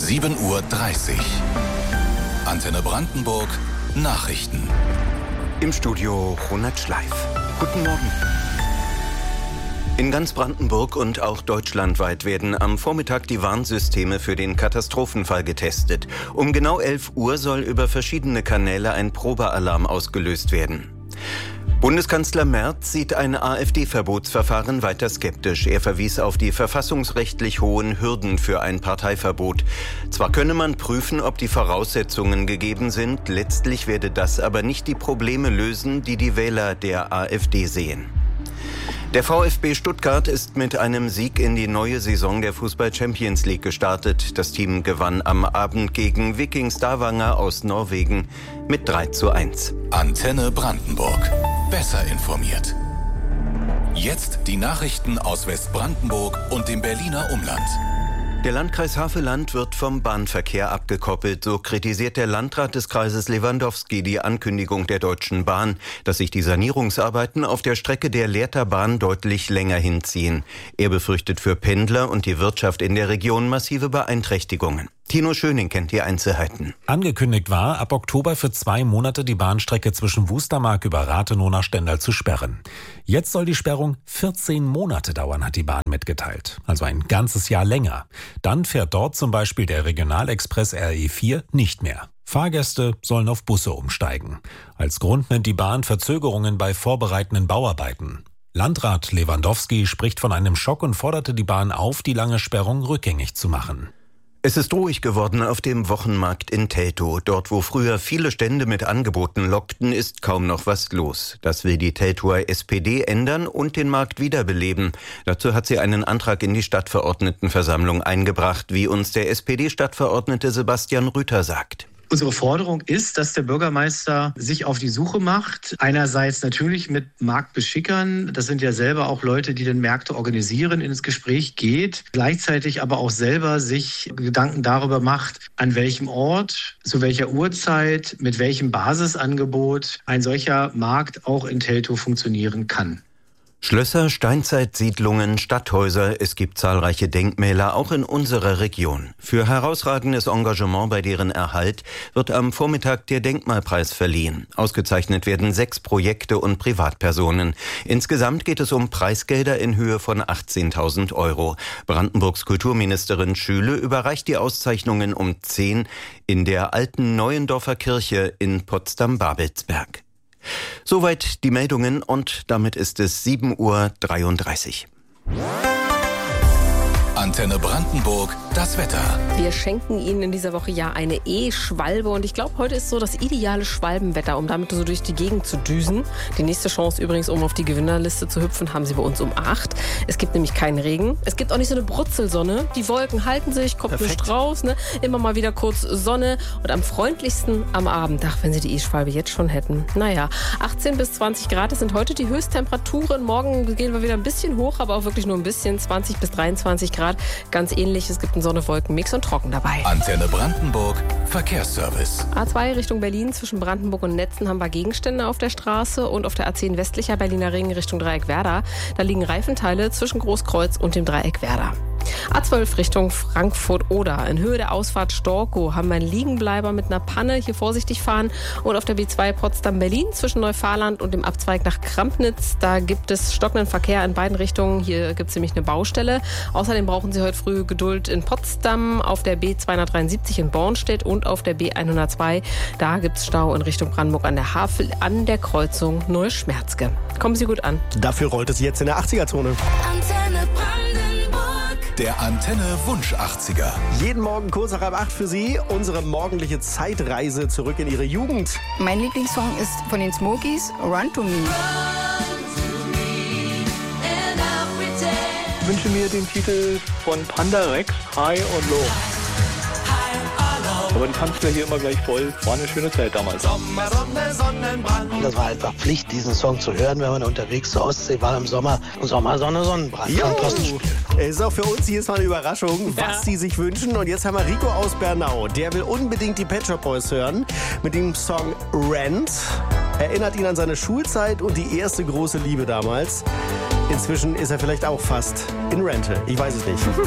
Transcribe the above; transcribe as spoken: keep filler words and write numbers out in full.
sieben Uhr dreißig. Antenne Brandenburg, Nachrichten. Im Studio Ronald Schleif. Guten Morgen. In ganz Brandenburg und auch deutschlandweit werden am Vormittag die Warnsysteme für den Katastrophenfall getestet. Um genau elf Uhr soll über verschiedene Kanäle ein Probealarm ausgelöst werden. Bundeskanzler Merz sieht ein AfD-Verbotsverfahren weiter skeptisch. Er verwies auf die verfassungsrechtlich hohen Hürden für ein Parteiverbot. Zwar könne man prüfen, ob die Voraussetzungen gegeben sind, letztlich werde das aber nicht die Probleme lösen, die die Wähler der AfD sehen. Der VfB Stuttgart ist mit einem Sieg in die neue Saison der Fußball-Champions League gestartet. Das Team gewann am Abend gegen Viking Stavanger aus Norwegen mit drei zu eins. Antenne Brandenburg. Besser informiert. Jetzt die Nachrichten aus Westbrandenburg und dem Berliner Umland. Der Landkreis Havelland wird vom Bahnverkehr abgekoppelt. So kritisiert der Landrat des Kreises Lewandowski die Ankündigung der Deutschen Bahn, dass sich die Sanierungsarbeiten auf der Strecke der Lehrter Bahn deutlich länger hinziehen. Er befürchtet für Pendler und die Wirtschaft in der Region massive Beeinträchtigungen. Tino Schöning kennt die Einzelheiten. Angekündigt war, ab Oktober für zwei Monate die Bahnstrecke zwischen Wustermark über Rathenow nach Stendal zu sperren. Jetzt soll die Sperrung vierzehn Monate dauern, hat die Bahn mitgeteilt. Also ein ganzes Jahr länger. Dann fährt dort zum Beispiel der Regionalexpress R E vier nicht mehr. Fahrgäste sollen auf Busse umsteigen. Als Grund nennt die Bahn Verzögerungen bei vorbereitenden Bauarbeiten. Landrat Lewandowski spricht von einem Schock und forderte die Bahn auf, die lange Sperrung rückgängig zu machen. Es ist ruhig geworden auf dem Wochenmarkt in Teltow. Dort, wo früher viele Stände mit Angeboten lockten, ist kaum noch was los. Das will die Teltower S P D ändern und den Markt wiederbeleben. Dazu hat sie einen Antrag in die Stadtverordnetenversammlung eingebracht, wie uns der S P D-Stadtverordnete Sebastian Rüther sagt. Unsere Forderung ist, dass der Bürgermeister sich auf die Suche macht. Einerseits natürlich mit Marktbeschickern. Das sind ja selber auch Leute, die den Märkte organisieren, ins Gespräch geht. Gleichzeitig aber auch selber sich Gedanken darüber macht, an welchem Ort, zu welcher Uhrzeit, mit welchem Basisangebot ein solcher Markt auch in Teltow funktionieren kann. Schlösser, Steinzeitsiedlungen, Stadthäuser, es gibt zahlreiche Denkmäler, auch in unserer Region. Für herausragendes Engagement bei deren Erhalt wird am Vormittag der Denkmalpreis verliehen. Ausgezeichnet werden sechs Projekte und Privatpersonen. Insgesamt geht es um Preisgelder in Höhe von achtzehntausend Euro. Brandenburgs Kulturministerin Schüle überreicht die Auszeichnungen um zehn in der alten Neuendorfer Kirche in Potsdam-Babelsberg. Soweit die Meldungen und damit ist es sieben Uhr dreiunddreißig. Antenne Brandenburg, das Wetter. Wir schenken Ihnen in dieser Woche ja eine E-Schwalbe und ich glaube, heute ist so das ideale Schwalbenwetter, um damit so durch die Gegend zu düsen. Die nächste Chance übrigens, um auf die Gewinnerliste zu hüpfen, haben Sie bei uns um acht. Es gibt nämlich keinen Regen. Es gibt auch nicht so eine Brutzelsonne. Die Wolken halten sich, kommt Perfekt. nicht raus. Ne? Immer mal wieder kurz Sonne und am freundlichsten am Abend. Ach, wenn Sie die E-Schwalbe jetzt schon hätten. Naja, achtzehn bis zwanzig Grad, das sind heute die Höchsttemperaturen. Morgen gehen wir wieder ein bisschen hoch, aber auch wirklich nur ein bisschen. zwanzig bis dreiundzwanzig Grad. Ganz ähnlich, es gibt einen Sonne-Wolken-Mix und trocken dabei. Antenne Brandenburg, Verkehrsservice. A zwei Richtung Berlin, zwischen Brandenburg und Netzen haben wir Gegenstände auf der Straße und auf der A zehn westlicher Berliner Ring Richtung Dreieck Werder. Da liegen Reifenteile zwischen Großkreuz und dem Dreieck Werder. A zwölf Richtung Frankfurt-Oder. In Höhe der Ausfahrt Storkow haben wir einen Liegenbleiber mit einer Panne. Hier vorsichtig fahren. Und auf der B zwei Potsdam-Berlin zwischen Neufahrland und dem Abzweig nach Krampnitz. Da gibt es stockenden Verkehr in beiden Richtungen. Hier gibt es nämlich eine Baustelle. Außerdem brauchen Sie heute früh Geduld in Potsdam, auf der B zweihundertdreiundsiebzig in Bornstedt und auf der B hundertzwei. Da gibt es Stau in Richtung Brandenburg an der Havel an der Kreuzung Neuschmerzke. Kommen Sie gut an. Dafür rollt es jetzt in der achtziger-Zone. Antenne Brandenburg. Der Antenne Wunsch achtziger. Jeden Morgen kurz nach halb acht für Sie unsere morgendliche Zeitreise zurück in Ihre Jugend. Mein Lieblingssong ist von den Smokies, Run to Me. Ich wünsche mir den Titel von Panda Rex, High und Low. Aber die tanzen wir hier immer gleich voll. War eine schöne Zeit damals. Sommer, Sonne, Sonnenbrand. Das war einfach Pflicht, diesen Song zu hören, wenn man unterwegs zur Ostsee war im Sommer. Sommer, Sonne, Sonnenbrand. Jo. Ist auch für uns jedes Mal eine Überraschung, was ja. Sie sich wünschen. Und jetzt haben wir Rico aus Bernau. Der will unbedingt die Pet Shop Boys hören mit dem Song Rent. Erinnert ihn an seine Schulzeit und die erste große Liebe damals. Inzwischen ist er vielleicht auch fast in Rente. Ich weiß es nicht.